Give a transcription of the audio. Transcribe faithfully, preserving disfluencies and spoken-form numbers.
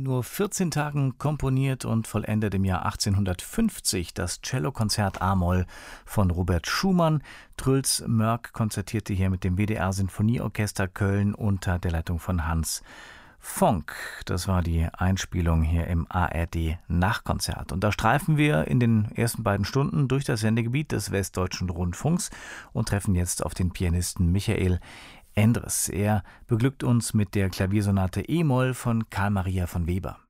nur vierzehn Tagen komponiert und vollendet im Jahr achtzehnhundertfünfzig das Cellokonzert a-Moll von Robert Schumann. Truls Mörck konzertierte hier mit dem W D R Sinfonieorchester Köln unter der Leitung von Hans Fonck. Das war die Einspielung hier im A R D Nachtkonzert. Und da streifen wir in den ersten beiden Stunden durch das Sendegebiet des Westdeutschen Rundfunks und treffen jetzt auf den Pianisten Michael Endres. Er beglückt uns mit der Klaviersonate e-Moll von Carl Maria von Weber.